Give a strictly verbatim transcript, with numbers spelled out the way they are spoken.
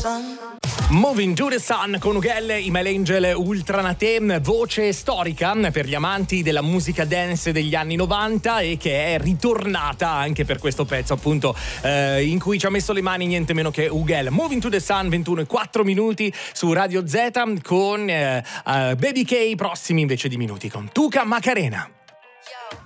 Moving to the Sun con Ugel, Email Angel, Ultranate, voce storica per gli amanti della musica dance degli anni novanta e che è ritornata anche per questo pezzo appunto eh, in cui ci ha messo le mani niente meno che Ugel. Moving to the Sun, ventuno e quattro minuti su Radio Z con eh, uh, Baby K, prossimi invece di minuti con Tuca Macarena.